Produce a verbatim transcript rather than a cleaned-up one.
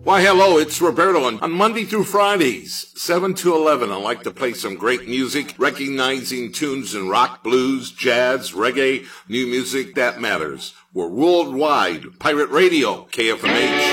Why, hello, it's Roberto, and on Monday through Fridays, seven to eleven, I like to play some great music, recognizing tunes in rock, blues, jazz, reggae, new music that matters. We're worldwide. Pirate Radio, K F M H.